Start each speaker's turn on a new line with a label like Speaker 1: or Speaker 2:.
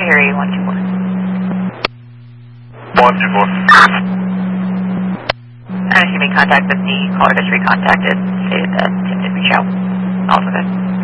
Speaker 1: hear you, 124.
Speaker 2: 124.
Speaker 1: I'm assuming contact with the caller just recontacted, stated that Tim did reach out. Also good.